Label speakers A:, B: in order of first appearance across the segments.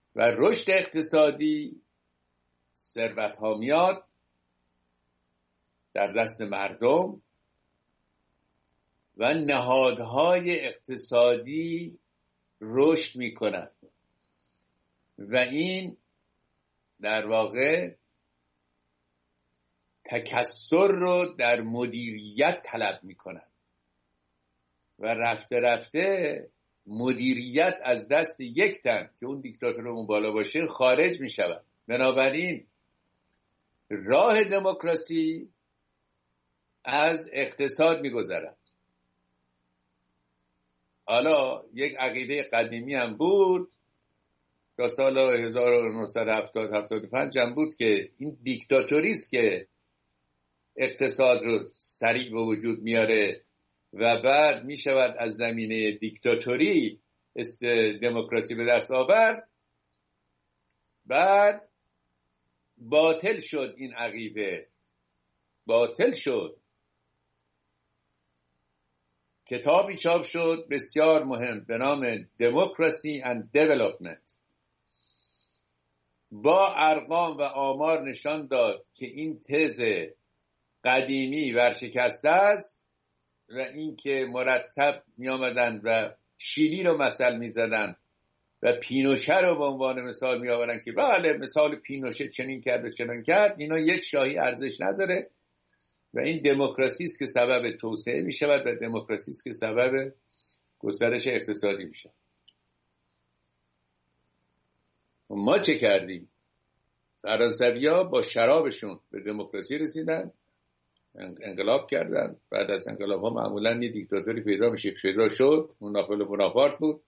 A: و رشد اقتصادی، ثروت ها میاد در دست مردم و نهادهای اقتصادی رشد میکنند و این در واقع تکثر رو در مدیریت طلب میکنند و رفته رفته مدیریت از دست یک تن که اون دیکتاتور اون بالا باشه خارج میشود. بنابراین راه دموکراسی از اقتصاد میگذرد. حالا یک عقیده قدیمی هم بود تا سال 1970-75 هم بود که این دیکتاتوری است که اقتصاد رو سریع به وجود میاره و بعد میشود از زمینه دیکتاتوری دموکراسی به دست آورد. بعد باطل شد این عقیده، باطل شد. کتابی چاپ شد بسیار مهم به نام Democracy and Development، با ارقام و آمار نشان داد که این تز قدیمی ورشکسته است و این که مرتب می آمدن و شیلی رو مثل می زدن و پینوشه رو به عنوان مثال می آورن که بله مثال پینوشه چنین کرد و چنین کرد، اینا یک شاهی ارزش نداره و این دموکراسی است که سبب توسعه می شود و دموکراسی است که سبب گسترش اقتصادی می شود. ما چه کردیم؟ فرانسوی‌ها با شرابشون به دموکراسی رسیدن، انقلاب کردن. بعد از انقلاب ها معمولا یه دیکتاتوری پیدا میشه، پیدا شد، اون ناپل بوناپارت بود.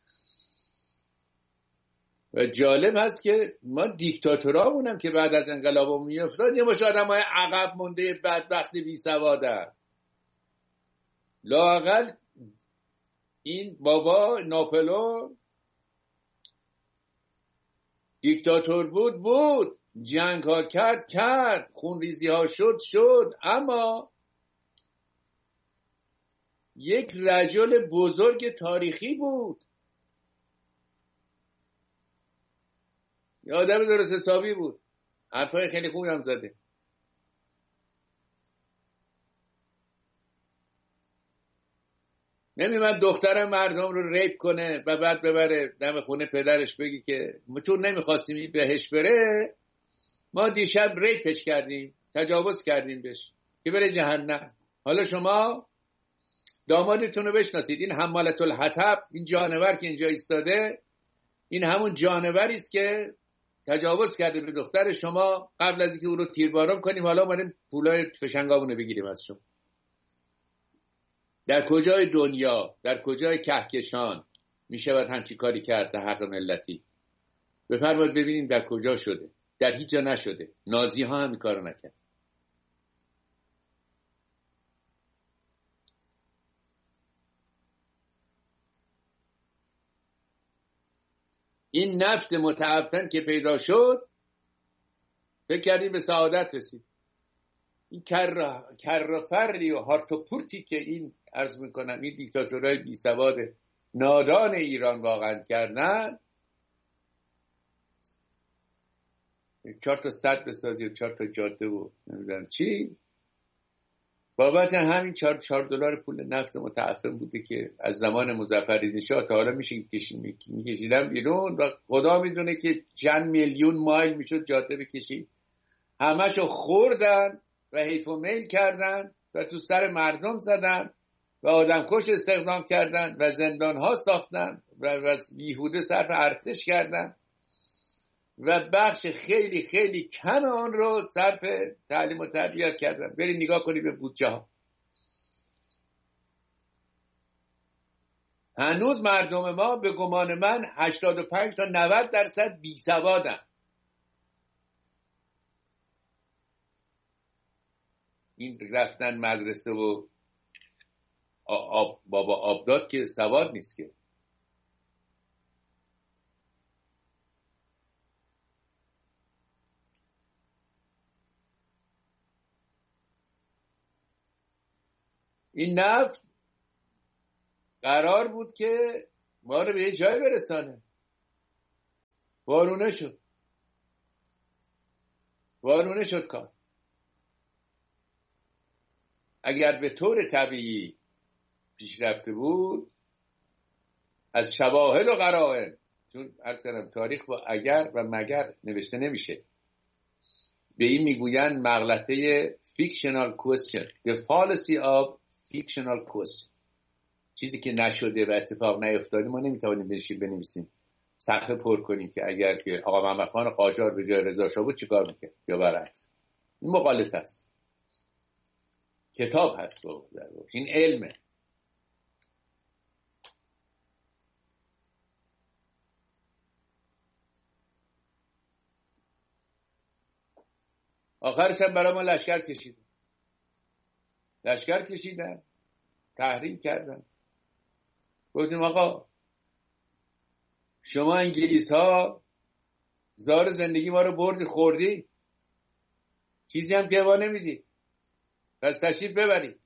A: و جالب هست که ما دیکتاتورامونم که بعد از انقلاب میافتاد یه مش آدمای عقب مونده بدبخت بی سوادن. لااقل این بابا ناپلئون دیکتاتور بود، جنگ ها کرد، خونریزی ها شد، اما یک رجل بزرگ تاریخی بود، یه آدم درست حسابی بود، حرفای خیلی خوبی هم زده. نمی‌مد دختر مردم رو ریپ کنه و بعد ببره دم خونه پدرش بگی که چون نمیخواستیم بهش بره ما دیشب ریپش کردیم، تجاوز کردیم بهش که بره جهنم. حالا شما دامادتون رو بشناسید، این حمالة الحطب، این جانور که اینجا ایستاده، این همون جانوری است که تجاوز کرده به دختر شما قبل از اینکه او رو تیرباران کنیم. حالا اومدیم پولای فشنگامون رو بگیریم از شما. در کجای دنیا، در کجای کهکشان می شود همچی کاری کرد در حق ملتی؟ بفرمایید ببینیم در کجا شده. در هیچ جا نشده. نازی ها هم این کارو نکرد. این نفت متعفن که پیدا شد فکر کردیم به سعادت رسید. این کرفری و هارتوپورتی که این عرض میکنم این دیکتاتورهای بی سواد نادان ایران واقعا کردن، 4 تا سد بسازی و 4 تا جاده و نمیدونم چی، بابت همین 4 دلار پول نفت متعفن بوده که از زمان مظفرالدین شاه تا حالا میکشیدن بیرون و خدا میدونه که چند میلیون مایل میشد جاده بکشید. همشو خوردن و حیف و میل کردن و تو سر مردم زدن و آدم کش استخدام کردن و زندان ها ساختن و بیهوده صرف ارتش کردن و بخش خیلی خیلی کم آن رو صرف تعلیم و تربیت کردن. برید نگاه کنید به بودجه ها. هنوز مردم ما به گمان من 85 تا 90% بی سوادن. این رفتن مدرسه و بابا آبداد که سواد نیست که. این نفت قرار بود که ما رو به یه جای برسانه. وارونه شد کار. اگر به طور طبیعی پیش رفته بود، از شواهد و قرائن، چون عرض کردم تاریخ با اگر و مگر نوشته نمیشه، به این میگوین مغلطه fictional question, the fallacy of fictional question. چیزی که نشده و اتفاق نیفتاده ما نمیتوانیم بنویسیم صفحه پر کنیم که اگر که آقا محمد خان قاجار به جای رضا شاه بود چیکار میکرد یا برعکس. این مغالطه است. کتاب هست در واقع. این علمه. آخرش هم برای ما لشکر کشیدن، تحریم کردن. گفتیم آقا شما انگلیس ها زار زندگی ما رو بردی خوردی، چیزی هم که ما نمیدید، پس تشریف ببرید.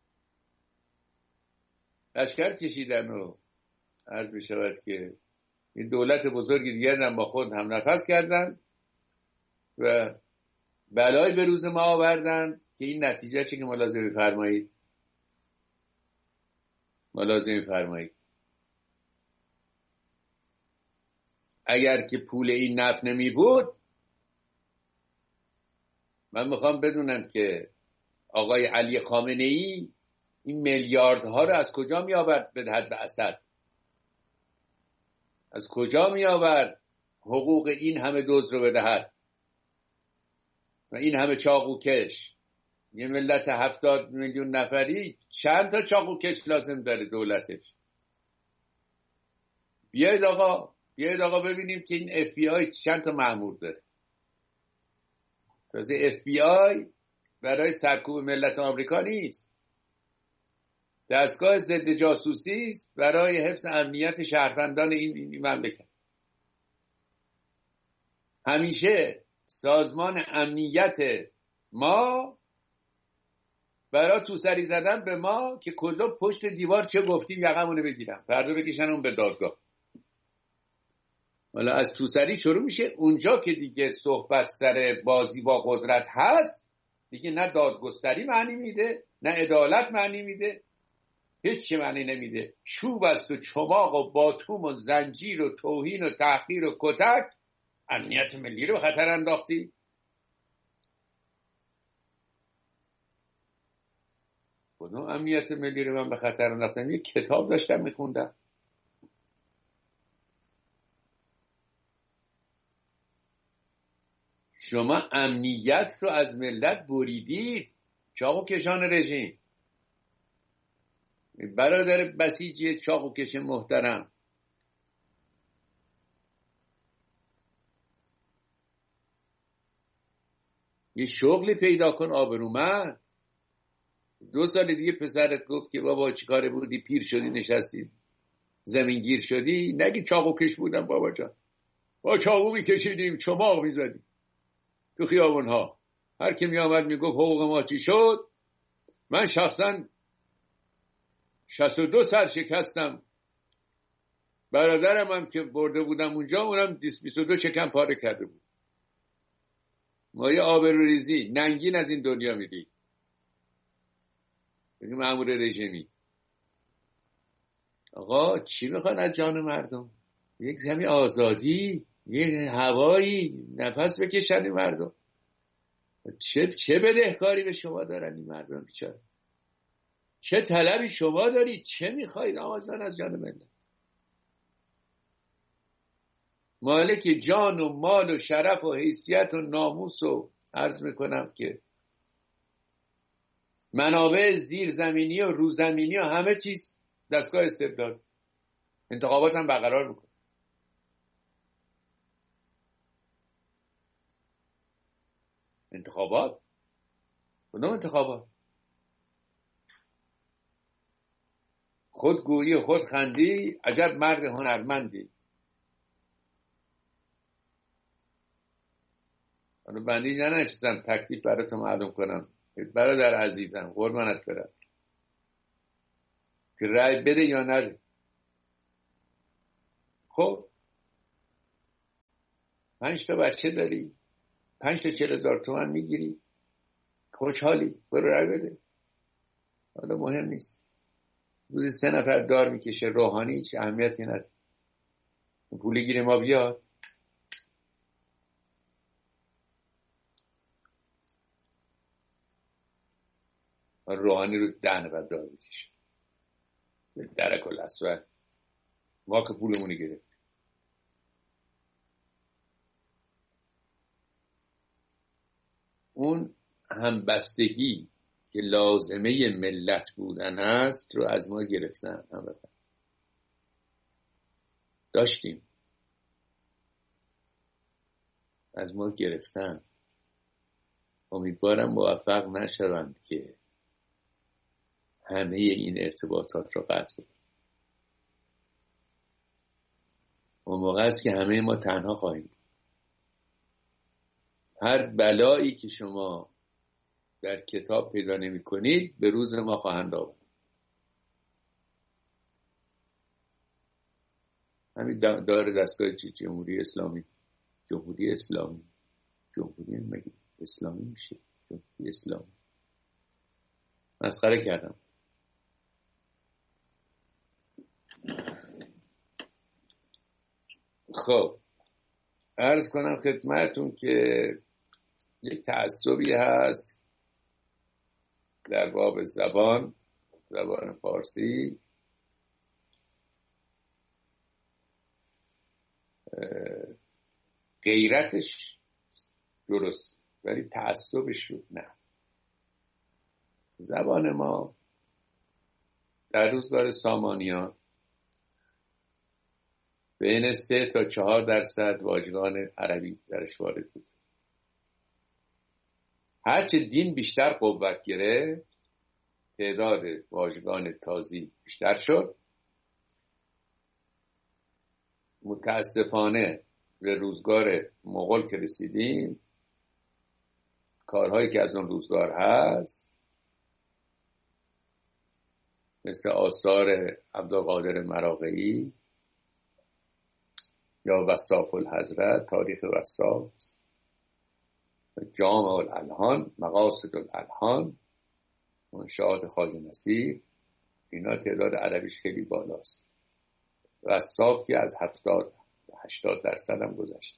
A: لشکر کشیدن و عرض بشود که این دولت بزرگی دیگر هم با خود هم نفس کردن و بلای به روز ما آوردن که این نتیجه چه که ملاحظه فرمایید. اگر که پول این نفت نمی بود، من میخوام بدونم که آقای علی خامنه ای این میلیاردها رو از کجا می آورد بدهد به اسد؟ از کجا می آورد حقوق این همه دزد رو بدهد و این همه چاقوکش؟ یه ملت 70 میلیون نفری چند تا چاقوکش لازم داره دولتش؟ بیاید آقا ببینیم که این اف بی آی چند تا مأمور داره. تازه اف بی آی برای سرکوب ملت آمریکا نیست، دستگاه ضد جاسوسی است برای حفظ امنیت شهروندان این مملکت. همیشه سازمان امنیت ما برای توسری زدن به ما که کجا پشت دیوار چه گفتیم یقمونو بگیرم، فردا بکشن اون به دادگاه. حالا از توسری شروع میشه. اونجا که دیگه صحبت سر بازی با قدرت هست، دیگه نه دادگستری معنی میده، نه عدالت معنی میده، هیچ چی معنی نمیده. چوب است و چماق و باتوم و زنجیر و توهین و تحقیر و کتک. امنیت ملی رو به خطر انداختی. کدوم امنیت ملی رو من به خطر انداختم؟ یک کتاب داشتم میخوندم. شما امنیت رو از ملت بریدید، چاقوکشان رژیم. برادر بسیج چاقوکش محترم، یه شغلی پیدا کن آبرومند. 2 سال دیگه پسرت گفت که بابا چیکاره بودی، پیر شدی نشستی زمینگیر شدی، نگی چاقوکش بودم بابا جان، با چاقو میکشیدیم چماق میزدیم تو خیابون ها. هر کی می آمد میگفت حقوق ما چی شد. من شخصا 62 سر شکستم. برادرم هم که برده بودم اونجا، اونم 22 شکم پاره کرده بود. ما یه آبروریزی ننگین از این دنیا میدی. بگیم مأمور رژیمی. آقا چی میخوان از جان مردم؟ یک زمین آزادی، یک هوایی نفس بکشن مردم. چه بدهکاری به شما دارن این مردم بیچاره؟ چه طلبی شما دارید؟ چه میخواید آقا جان از جان ملت؟ مالک جان و مال و شرف و حیثیت و ناموس و عرض میکنم که منابع زیرزمینی و روزمینی و همه چیز دستگاه استبداد. انتخابات هم برقرار میکنه. انتخابات؟ کدوم انتخابات؟ خودگویی و خودخندی. عجب مرد هنرمندی. حالا بندی ننشستم تکلیف براتون معلوم کنم. برادر عزیزم قربانت برم که رأی بده یا نده. خب 5 تا بچه داری، 5 تا 40,000 تومان میگیری، خوشحالی، برو رای بده. حالا مهم نیست، روزی 3 نفر دار میکشه روحانی، هیچ اهمیتی نداره. پول گیر ما بیاد، روحانی رو 10 نفر دار میکشه، درک الاسود. ما که پولمونی گرفت. اون همبستگی که لازمه ملت بودن هست رو از ما گرفتن. همبستگی داشتیم، از ما گرفتن. امیدوارم موفق نشوند که همه این ارتباطات رو قطع کنند. اون موقع است که همه ما تنها خواهیم بود. هر بلایی که شما در کتاب پیدا نمی کنید به روز ما خواهند آورد. همین دار دستگاه جمهوری اسلامی مگه اسلامی میشه؟ جمهوری اسلامی مسخره کردم. خب عرض کنم خدمتون که یک تعصبی هست در باب زبان فارسی. غیرتش درست ولی تعصبش رو نه. زبان ما در روزگار سامانیان بین 3 تا 4% واژگان عربی درش وارد بود. هرچه دین بیشتر قوت گرفت، تعداد واژگان تازی بیشتر شد. متاسفانه به روزگار مغول که رسیدیم، کارهایی که از اون روزگار هست مثل آثار عبدالقادر مراغه‌ای یا وصاف الحضرت، تاریخ وصاف، جامع الالحان، مقاصد الالحان، منشآت خواجه نصیر، اینا تعداد عربیش خیلی بالاست. وصاف که از 70-80% هم گذشت.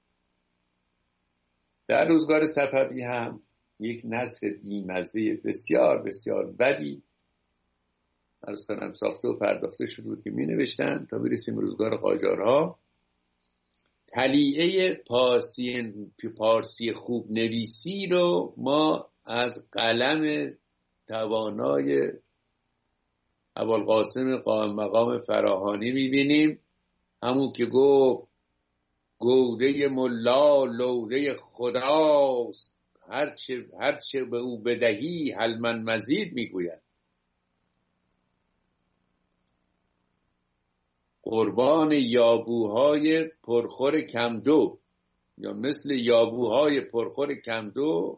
A: در روزگار صفوی هم یک نثر بی‌مزه بسیار بسیار بدی عرض کنم ساخته و پرداخته شده بود که می نوشتن تا برسیم روزگار قاجارها. تلیعه پارسی خوب نویسی رو ما از قلم توانای ابوالقاسم قائم مقام فراهانی میبینیم. همون که گفت گوده ملا لوده خداست، هرچه به او بدهی هل من مزید میگوید. قربان یابوهای پرخور کمدو، یا مثل یابوهای پرخور کمدو،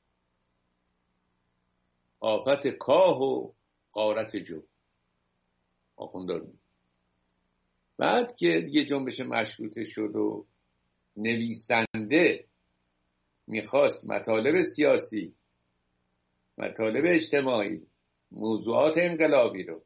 A: آفت کاه و غارت جو. آخوندارون بعد که دیگه جنبش مشروطه شد و نویسنده میخواست مطالب سیاسی، مطالب اجتماعی، موضوعات انقلابی رو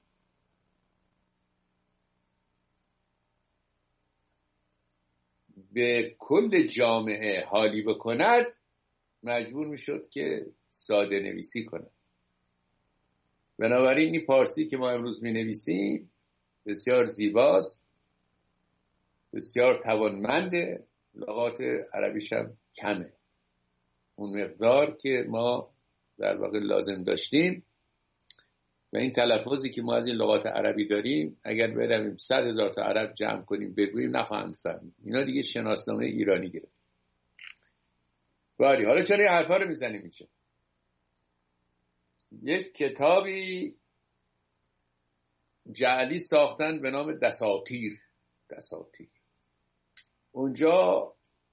A: به کل جامعه حالی بکند، مجبور میشد که ساده نویسی کند. بنابراین این پارسی که ما امروز می نویسیم بسیار زیباست، بسیار توانمنده، لغات عربیش هم کمه. اون مقدار که ما در واقع لازم داشتیم و این تلفظی که ما از این لغات عربی داریم اگر برویم 100,000 تا عرب جمع کنیم بگوییم نخواهند فهمید. اینا دیگه شناسنامه ایرانی گرفت. باری حالا چرا این حرفا رو میزنیم اینجا؟ یک کتابی جعلی ساختن به نام دساتیر. اونجا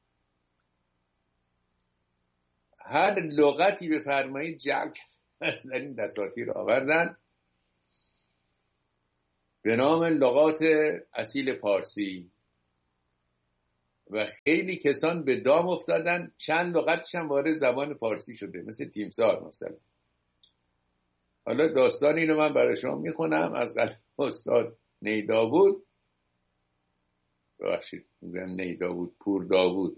A: هر لغتی بفرمایید جعل در این دساتیر آوردن به نام لغات اصیل پارسی. و خیلی کسان به دام افتادن، چند لغتش هم وارد زبان فارسی شده، مثل تیمسار مثلا. حالا داستان اینو من برای شما میخونم از قلم استاد نیدابود، ببخشید میگم نیدابود، پور داوود.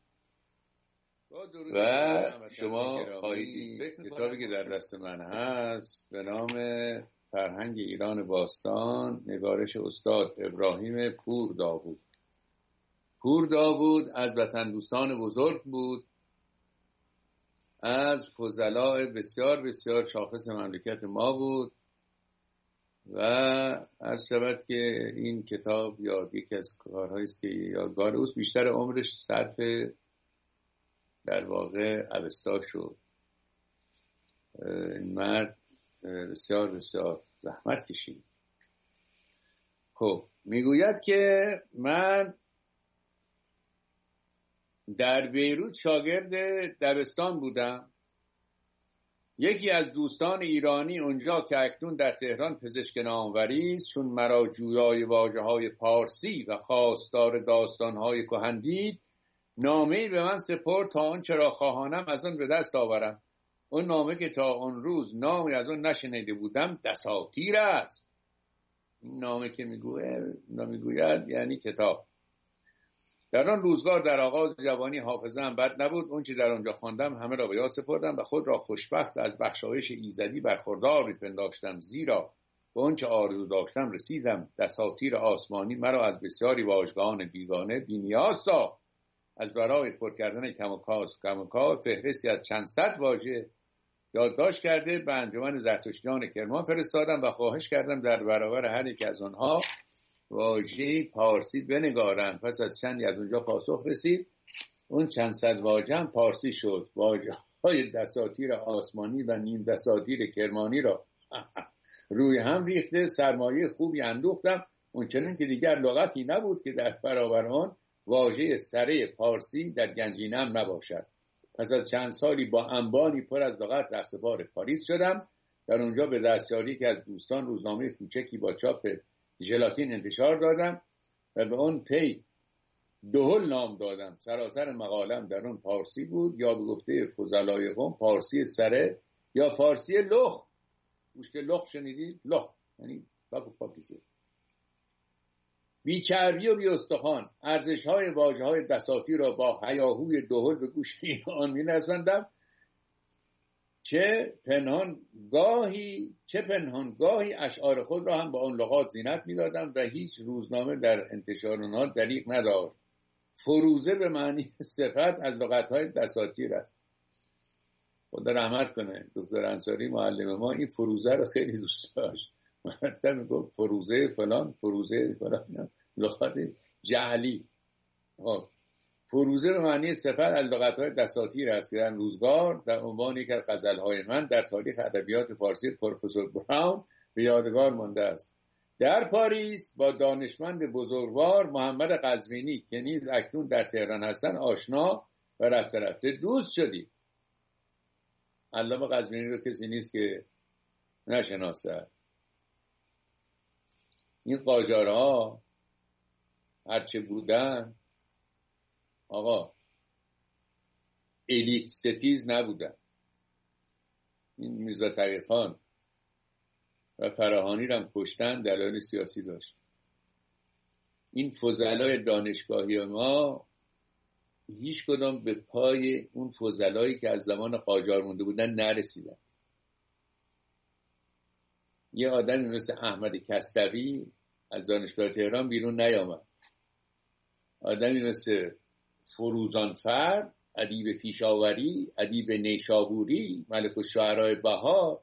A: و شما خواهید دید کتابی که در دست من هست به نام فرهنگ ایران باستان، نگارش استاد ابراهیم پور داوود. پور داوود از وطن دوستان بزرگ بود، از فضلای بسیار بسیار شاخص مملکت ما بود و عرض شود که این کتاب یا یکی از کارهایی است که یادگار اوست. بیشتر عمرش صرف در واقع اوستا شد. این مرد بسیار بسیار زحمت کشید. خب میگوید که من در بیروت شاگرد دبستان بودم. یکی از دوستان ایرانی اونجا که اکنون در تهران پزشک ناموری است، چون مرا جویای واژه‌های پارسی و خواستار داستان‌های کهن دید، نامه‌ای به من سپرد تا آنچه را خواهانم از آن به دست آورم. اون نامه که تا آن روز نامی از آن نشنیده بودم دساتیر است. این نامه که میگوید یعنی کتاب. در آن روزگار در آغاز جوانی حافظه‌ام بد نبود. اون چه در آنجا خواندم همه را به یاد سپردم و خود را خوشبخت از بخشایش ایزدی برخوردار می‌پنداشتم، زیرا به آنچه آرزو داشتم رسیدم. دساتیر آسمانی مرا از بسیاری واژگان بیگانه بی‌نیاز ساخت. از برای پر کردن کم و کار فهرستی از چند صد واژه یادداشت کرده به انجمن زرتشتیان کرمان فرستادم و خواهش کردم در برابر هر یک از آنها واژه پارسی بنگارند. پس از چندی از اونجا پاسخ رسید. اون چند صد واژه هم پارسی شد. واژه های دساتیر آسمانی و نیم دساتیر کرمانی را روی هم ریخته سرمایه خوبی اندوختم. اون چنین که دیگر لغتی نبود که در برابر آن واژه سره پارسی در گنجینه‌ام نباشد. پس از چند سالی با انبانی پر از لغت رهسپار پاریس شدم. در اونجا به دستیاری که از دوستان روزنامه کوچکی با چاپ ژلاتین انتشار دادم و به اون پی دهل نام دادم. سراسر مقالم در اون پارسی بود، یا به گفته فضلای قوم پارسی سره یا فارسی لخ. گوشت لخ شنیدید؟ لخ یعنی پاکیزه، بی چربی و بی استخوان. ارزش‌های واژه‌های دساتی را با هیاهوی دهل به گوش آن می‌رساندم. چه پنهان گاهی اشعار خود را هم با آن لغات زینت می‌دادم و هیچ روزنامه در انتشار آنها دریغ نداشت. فروزه به معنی صفت از لغت‌های دساتیر است. خدا رحمت کنه دکتر انصاری معلم ما این فروزه رو خیلی دوست داشت. مرتب میگفت فروزه فلان، فروزه فلان، لغات جعلی. فروزه به معنی صفت از لغت‌های دساتیر است که در روزگار در عنوان یک از غزل‌های من در تاریخ ادبیات فارسی پروفسور براون به یادگار مانده است. در پاریس با دانشمند بزرگوار محمد قزوینی که نیز اکنون در تهران هستند آشنا و رفته رفته دوست شدیم. علامه قزوینی رو کسی نیست که نشناسه. این قاجارها هرچه بودن آقا الیت ستیز نبودن. این میرزا تقی خان و فراهانی رو هم کشتن، دلایل سیاسی داشت. این فضلای دانشگاهی ما هیچ کدام به پای اون فضلایی که از زمان قاجار مونده بودن نرسیدن. یه آدمی مثل احمد کستوی از دانشگاه تهران بیرون نیامد. آدمی مثل فروزانفر، ادیب پیشاوری، ادیب نیشابوری، ملک الشعرای بهار،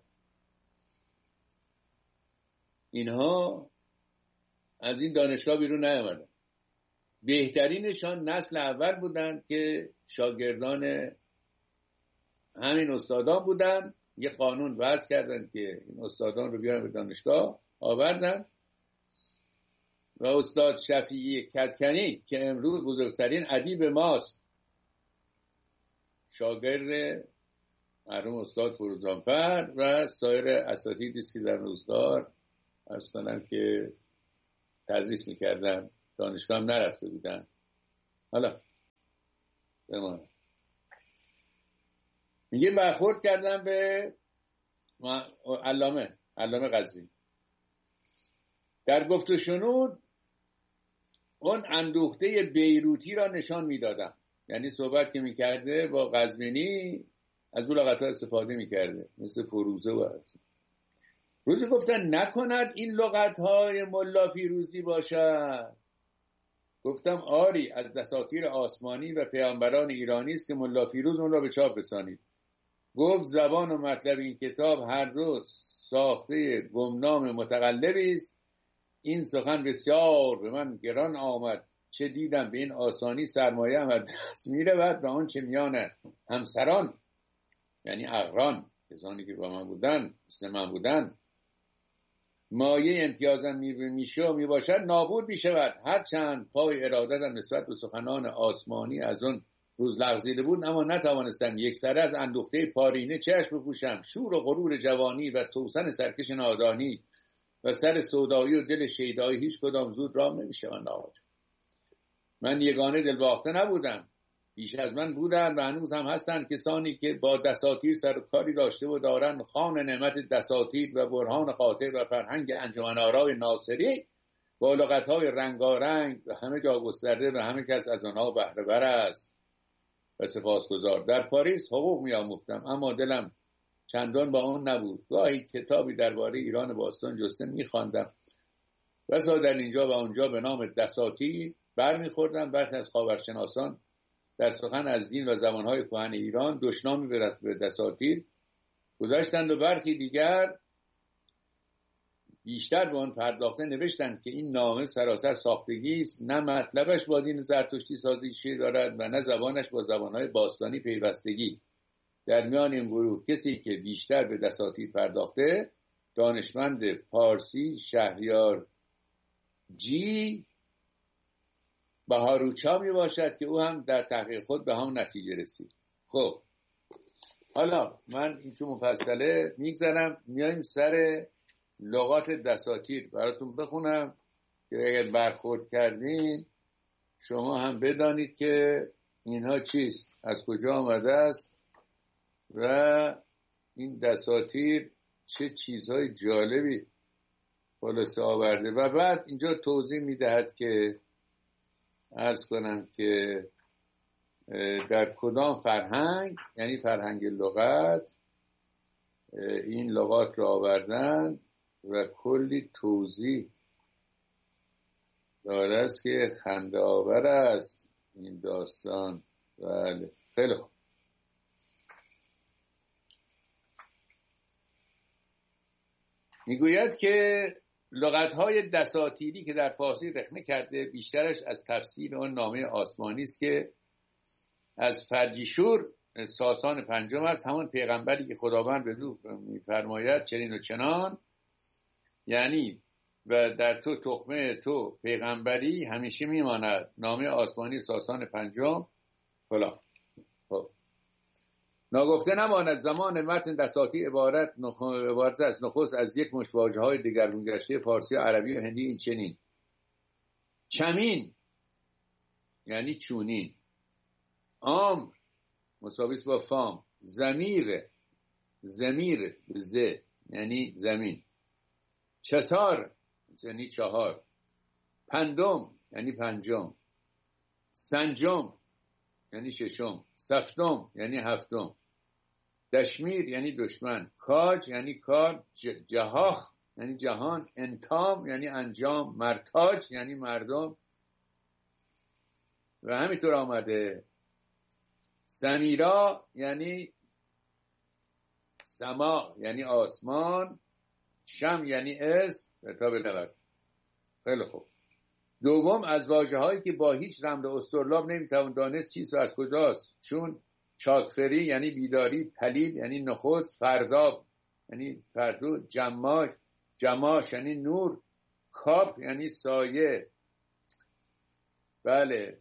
A: اینها از این دانشگاه بیرون نیامدن. بهترینشان نسل اول بودن که شاگردان همین استادان بودن. یه قانون وضع کردن که این استادان رو بیارن به دانشگاه آوردن و استاد شفیعی کدکنی که امروز بزرگترین ادیب ماست، شاگرد مرحوم استاد فروزانفر و سایر اساتیدی است که در روزگار عرض کنم که تدریس میکردن، دانشگاه هم نرفته بودن. حالا بمانه میگه برخورد کردم به علامه قزوینی. در گفت و شنود اون اندوخته بیروتی را نشان میدادم، یعنی صحبت که میکرده با قزوینی از اون لغت‌ها استفاده میکرده، مثل فروزه و روزی گفتن نکند این لغت‌های ملا فیروزی باشد. گفتم آری، از دساتیر آسمانی و پیامبران ایرانی است که ملا فیروز اون را به چاپ رسانید. گفت زبان و مطلب این کتاب هر روز ساخته گمنام متقلبی است. این سخن بسیار به من گران آمد، چه دیدم به این آسانی سرمایه هم دست میرود و آن چه میان همسران یعنی اقران کسانی که با من بودن مثل من بودن مایه امتیازم میشه و میباشد نابود میشود. هرچند پای ارادتم نسبت به سخنان آسمانی از اون روز لغزیده بود، اما نتوانستم یک سره از اندوخته پارینه چشم بپوشم. شور و غرور جوانی و توسن سرکش نادانی و سر سودایی و دل شیدایی هیچ کدام زود رام نمیشوند. آقا من یگانه دلباخته نبودم، بیش از من بودن و هنوز هم هستند کسانی که با دساتیر سر کاری داشته و دارن. خوان نعمت دساتیر و برهان خاطر و فرهنگ انجمن آرای ناصری با لغت‌های رنگارنگ و همه جا گسترده و همه کس از آنها بهره بر است و سپاسگزار. در پاریس حقوق می‌آموختم، اما دلم چندان با اون نبود. گاهی کتابی درباره ایران باستان جسته می‌خواندم و در اینجا و اونجا به نام دساتیر برمی‌خوردم. برخی از خاورشناسان در سخن از دین و زبان‌های کهن ایران دشنامی به دساتیر گذاشتند و برخی دیگر بیشتر به آن پرداخته نوشتند که این نامه سراسر ساختگی است، نه مطلبش با دین زرتشتی سازی دارد و نه زبانش با زبان‌های باستانی پیوستگی. در میان این گروه کسی که بیشتر به دساتیر پرداخته دانشمند پارسی شهریار جی بهاروچا می باشد که او هم در تحقیق خود به هم نتیجه رسید. خب حالا من این چون مفصله میگذارم، میایم سر لغات دساتیر براتون بخونم که اگر برخورد کردین شما هم بدانید که اینها چیست، از کجا آمده است و این دساتیر چه چیزهای جالبی خلاصه آورده. و بعد اینجا توضیح میدهد که عرض کنم که در کدام فرهنگ، یعنی فرهنگ لغت، این لغات را آوردن و کلی توضیح داره است که خنده آور است این داستان. بله خیلی خوب. میگوید که لغت‌های دساتیری که در فارسی رخنه کرده بیشترش از تفسیر آن نامه آسمانی است که از فرجیشور ساسان پنجم است، همون پیغمبری که خداوند به او می‌فرماید چنین و چنان، یعنی و در تو تخمه تو پیغمبری همیشه میماند. نامه آسمانی ساسان پنجم فلان. خب ناگفته نماند زمان متن دساتیر عبارت از نخست از یک مشت واژه‌های دگرگون گشته فارسی و عربی و هندی این چنین: چمین یعنی چونین، امر مساوی است با فام، زمیر ز یعنی زمین، چسار یعنی چهار، پندم یعنی پنجم، سنجم یعنی ششم، سفتم یعنی هفتم، دشمیر یعنی دشمن، کاج یعنی کار، جهاخ یعنی جهان، انتام یعنی انجام، مرتاج یعنی مردم و همینطور آمده. سمیرا یعنی سما یعنی آسمان، شم یعنی اسم و تا بلغت. خیلی خوب. دوم از واژه‌هایی که با هیچ رمز استرلاب نمیتوان دانست چیز و از کجاست، چون چاکفری یعنی بیداری، پلیل یعنی نخست، فرداب یعنی فردو، جماش یعنی نور، کاپ یعنی سایه. بله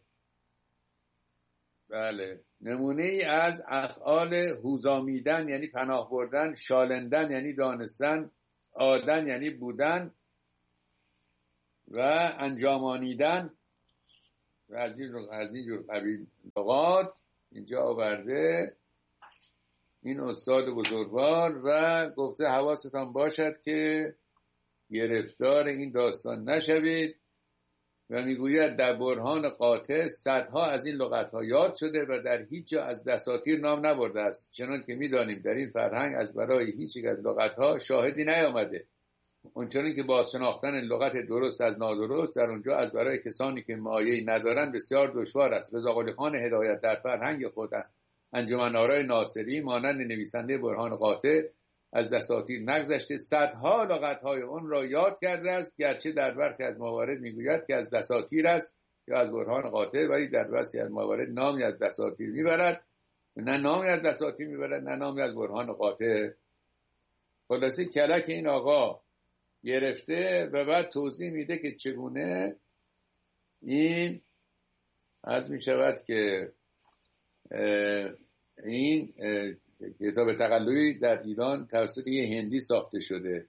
A: نمونه ای از افعال هوزامیدن یعنی پناه بردن، شالندن یعنی دانستن، آدن یعنی بودن و انجامانیدن و از این جور قبیل لغات اینجا آورده این استاد بزرگوار و گفته حواستان باشد که گرفتار این داستان نشوید و میگوید در برهان قاطع صدها از این لغت‌ها یاد شده و در هیچ جا از دساتیر نام نبرده است، چنان که می‌دانیم در این فرهنگ از برای هیچ یک از لغت‌ها شاهدی نیامده. اونچنان که با شناختن لغت درست از نادرست در اونجا از برای کسانی که مایه‌ای ندارند بسیار دشوار است. رضا قلی خان هدایت در فرهنگ خود انجمن آرای ناصری مانند نویسنده برهان قاطع از دساتیر نگذشته صدها لغت‌های اون را یاد کرده است، گرچه در برخی از موارد میگوید که از دساتیر است یا از برهان قاطع، ولی در بسیاری از موارد نامی از دساتیر میبرد، نه نامی از دساتیر میبرد نه نامی از برهان قاطع. خلاصه کلک این آقا گرفته و بعد توضیح میده که چگونه این عرض میشود که این کتاب تقلبی در ایران توسط یه هندی ساخته شده.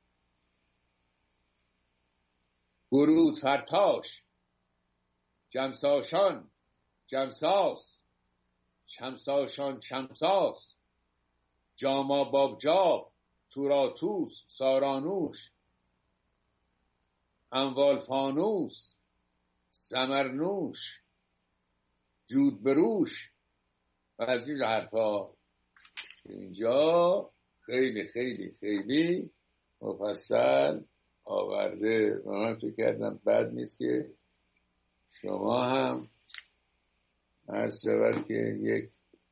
A: برود فرتاش، جمساشان جمساس، چمساشان چمساس، جاما بابجاب، توراتوس، سارانوش، انوال فانوس، سمرنوش، جود بروش و از این حرفا. اینجا خیلی خیلی خیلی مفصل آورده و من فکر کردم بد نیست که شما هم عرض شود که یک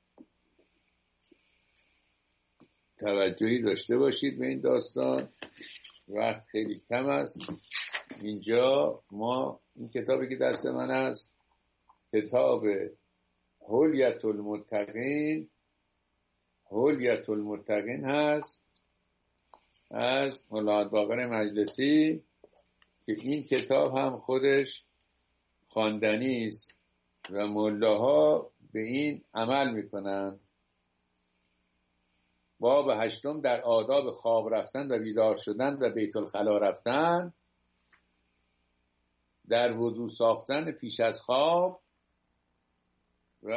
A: توجهی داشته باشید به این داستان. وقت خیلی کم است. اینجا ما این کتابی که دست من است کتاب حلیت المتقین هست از مولانا باقر مجلسی که این کتاب هم خودش خواندنی است و ملاها به این عمل میکنن. باب 8 در آداب خواب رفتن و بیدار شدن و بیت الخلا رفتن، در وضو ساختن پیش از خواب و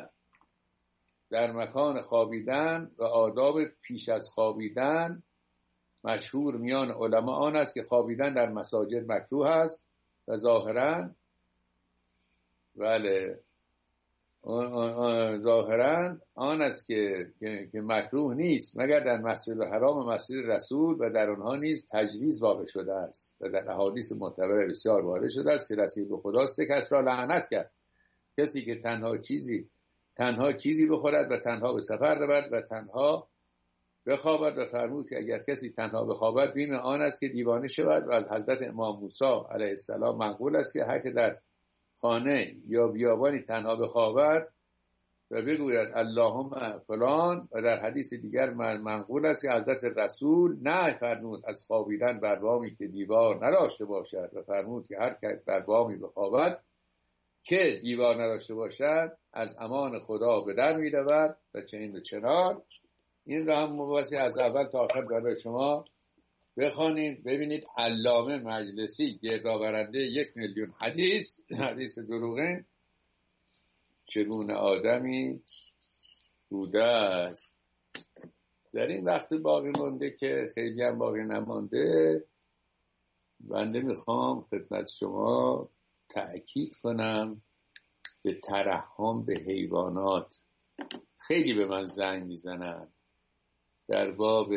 A: در مکان خوابیدن و آداب پیش از خوابیدن. مشهور میان علما آن است که خوابیدن در مساجد مکروه است و ظاهرا ظاهرا آن است که مکروه نیست مگر در مسجد الحرام و مسجد رسول و در آنها نیز تجویز واقع شده است و در احادیث معتبر بسیار وارد شده است که رسول به خدا 3 کس را لعنت کرد: کسی که تنها چیزی بخورد و تنها به سفر رود و تنها بخوابد، و فرمود که اگر کسی تنها بخوابد بیم آن است که دیوانه شود. و از حضرت امام موسی علیه السلام منقول است که هر که در خانه یا بیابانی تنها بخوابد و بگوید اللهم فلان، و در حدیث دیگر منقول است که حضرت رسول نه فرمود از خوابیدن بر بامی که دیوار نداشته باشد و فرمود که هر که بر بامی بخوابد که دیوار نداشته باشد از امان خدا به در می رود و چنین و چنان. این را هم مباحثی از اول تا آخر برای شما بخوانید ببینید. علامه مجلسی گردآورنده 1,000,000 حدیث دروغین چگونه آدمی بوده است. در این وقت باقی مونده که خیلی هم باقی نمانده، بنده میخوام خدمت شما تأکید کنم به ترحم به حیوانات. خیلی به من زنگ میزنن در باب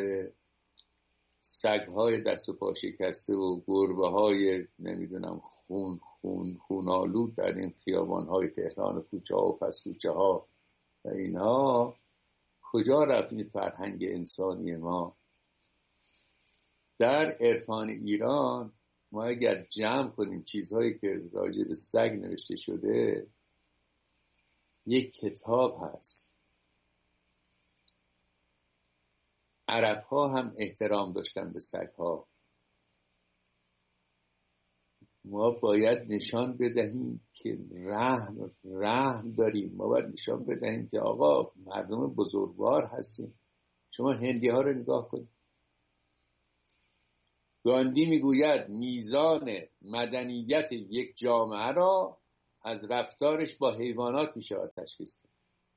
A: سگ‌های دست و پا شکسته و گربه‌های نمیدونم خونالود در این خیابان‌های تهران، کوچه ها و پس کوچه ها و اینها. کجا رفت این فرهنگ انسانی ما؟ در عرفان ایران ما اگر جمع کنیم چیزهایی که راجع به سگ نوشته شده، یک کتاب هست. عرب ها هم احترام داشتن به سگ ها. ما باید نشان بدهیم که رحم داریم. ما باید نشان بدهیم که آقا مردم بزرگوار هستیم. شما هندی ها رو نگاه کنید. گاندی میگوید میزان مدنیت یک جامعه را از رفتارش با حیوانات می شود تشخیص داد.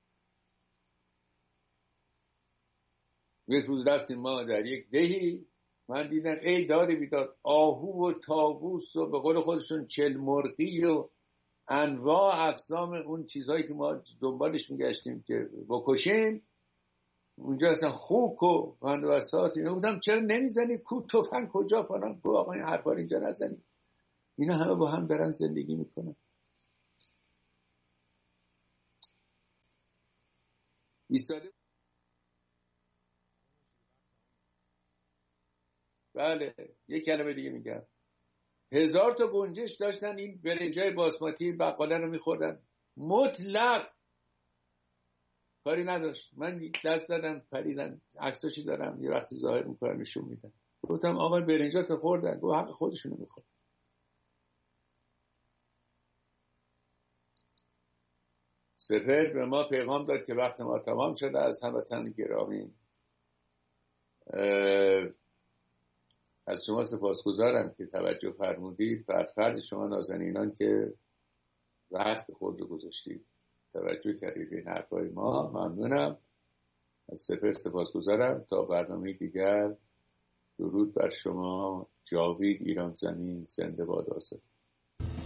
A: یک روز رفتیم ما در یک دهی، من دیدم ای داد بیداد، آهو و طاووس و به قول خودشون چلمرغی و انواع اقسام اون چیزهایی که ما دنبالش میگشتیم که بکشیم اونجا، اصلا خوک و بندوسات اینا. بودم چرا نمیزنید کو تفنگ کجا فلان؟ گفت آقا این حرفا اینجا نزنید، اینا همه با هم دارن زندگی میکنن. ایستاده. بله یک کلمه دیگه میگم، 1000 تا گنجش داشتن این برنجای باسماتی بقاله رو میخوردن مطلق، کاری نداشت. من دست زدم پریدن، عکساشی دارم یه وقتی ظاهر میکنم نشون میدم. گفتم آقا برنجات رو خوردن، گفت حق خودشونو میخورد. سپهر به ما پیغام داد که وقت ما تمام شده. از هموطنان گرامی از شما سپاسگزارم که توجه فرمودید. فرد شما نازنینان که وقت خود رو گذاشتید، توجه کردید به این حرفای ما، ممنونم. از سپهر سپاسگزارم. تا برنامه دیگر، درود بر شما. جاوید ایران زمین زنده باد آزاد.